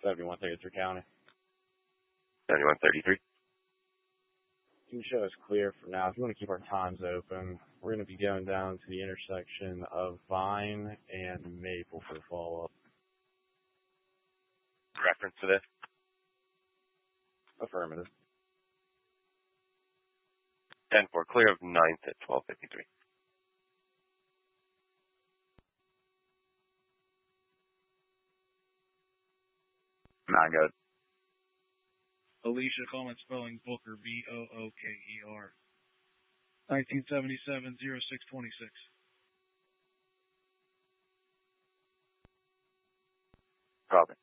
7133 County. 7133. You show us clear for now. If you want to keep our times open, we're going to be going down to the intersection of Vine and Maple for the follow-up. Reference to this? Affirmative. 10-4, clear of 9th at 1253. Not good. Alicia Coleman spelling Booker, Booker. 1977-06-26. Copy.